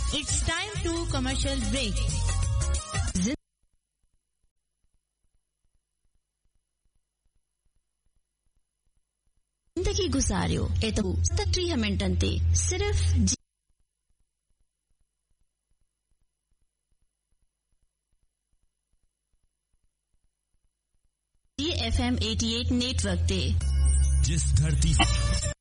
It's time to commercial break. जिंदगी गुजारियो ए तो 30 मिनटन ते सिर्फ FM 88 नेटवर्क ते जिस धरती